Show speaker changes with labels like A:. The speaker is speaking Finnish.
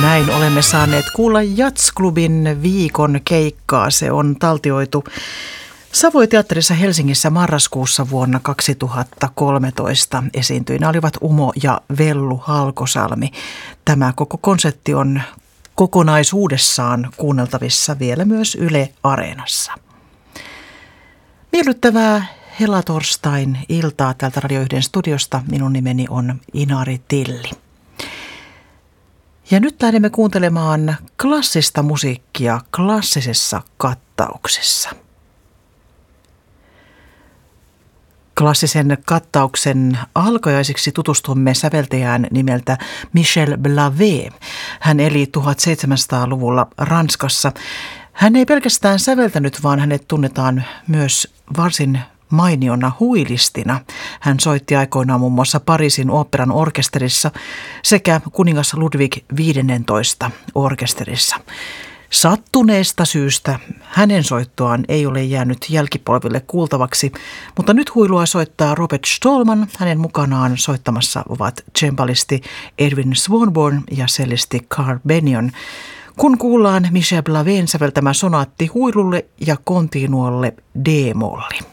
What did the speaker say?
A: Näin olemme saaneet kuulla Jazzklubin viikon keikkaa. Se on taltioitu Savoy-teatterissa Helsingissä marraskuussa vuonna 2013. Esiintyjinä olivat Umo ja Vellu Halkosalmi. Tämä koko konsertti on kokonaisuudessaan kuunneltavissa vielä myös Yle Areenassa. Miellyttävää helatorstain iltaa täältä Radio 1 studiosta. Minun nimeni on Inari Tilli. Ja nyt lähdemme kuuntelemaan klassista musiikkia klassisessa kattauksessa. Klassisen kattauksen alkajaisiksi tutustumme säveltäjään nimeltä Michel Blavet. Hän eli 1700-luvulla Ranskassa. Hän ei pelkästään säveltänyt, vaan hänet tunnetaan myös varsin mainiona huilistina. Hän soitti aikoinaan muun muassa Pariisin oopperan orkesterissa sekä kuningas Ludwig XV orkesterissa. Sattuneesta syystä hänen soittoaan ei ole jäänyt jälkipolville kuultavaksi, mutta nyt huilua soittaa Robert Stallman. Hänen mukanaan soittamassa ovat cembalisti Edwin Swanborn ja cellisti Carl Bennion. Kun kuullaan Michel Blavén säveltämä sonaatti huilulle ja kontinuolle D-molli.